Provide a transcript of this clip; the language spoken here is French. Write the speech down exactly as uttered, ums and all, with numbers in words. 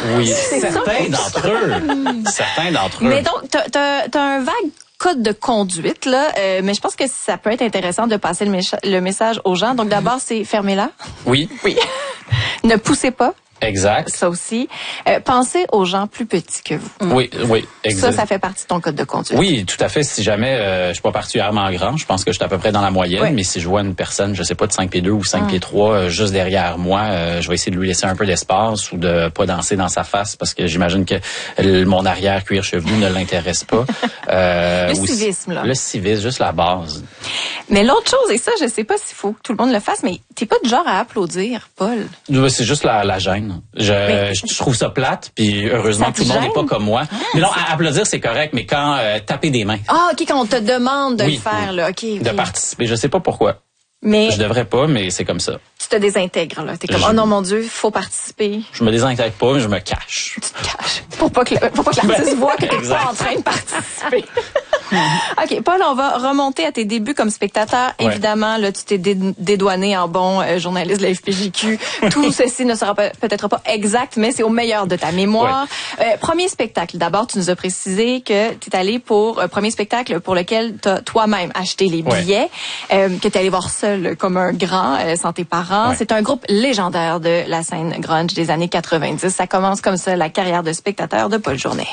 Oui, certains d'entre eux. certains d'entre eux. Mais donc, t'as, t'as, t'as un vague code de conduite, là, euh, mais je pense que ça peut être intéressant de passer le, mécha- le message aux gens. Donc, d'abord, c'est fermez-la. Oui. Oui. Ne poussez pas. Exact. Ça aussi. Euh, pensez aux gens plus petits que vous. Oui, oui, exact. Ça, ça fait partie de ton code de conduite. Oui, tout à fait. Si jamais euh, je suis pas particulièrement grand, je pense que je suis à peu près dans la moyenne, ouais. mais si je vois une personne, je sais pas, de cinq pieds deux ou cinq hum. pieds trois euh, juste derrière moi, euh, je vais essayer de lui laisser un peu d'espace ou de pas danser dans sa face parce que j'imagine que le, mon arrière-cuir chevelu ne l'intéresse pas. Euh, le civisme, là. Le civisme, juste la base. Mais l'autre chose, et ça, je sais pas s'il faut que tout le monde le fasse, mais t'es pas du genre à applaudir, Paul. C'est juste la, la gêne. Je, mais, je trouve ça plate, puis heureusement tout le monde n'est pas comme moi. Ah, mais non, à applaudir, c'est correct, mais quand euh, taper des mains. Ah, OK, quand on te demande de oui, le faire, oui. là, OK. okay. De participer, je sais pas pourquoi. Mais je devrais pas, mais c'est comme ça. Tu te désintègres, là. T'es comme, je... oh non, mon Dieu, faut participer. Je me désintègre pas, mais je me cache. Tu te caches. Pour pas que, le, pour pas que l'artiste voit que t'es pas en train de participer. OK, Paul, on va remonter à tes débuts comme spectateur. Ouais. Évidemment, là, tu t'es dédouané en bon euh, journaliste de la F P J Q. Tout ceci ne sera peut-être pas exact, mais c'est au meilleur de ta mémoire. Ouais. Euh, premier spectacle. D'abord, tu nous as précisé que tu es allé pour un euh, premier spectacle pour lequel tu as toi-même acheté les billets, ouais. euh, que tu es allé voir seul comme un grand, euh, sans tes parents. Ouais. C'est un groupe légendaire de la scène grunge des années quatre-vingt-dix. Ça commence comme ça, la carrière de spectateur de Paul Journet.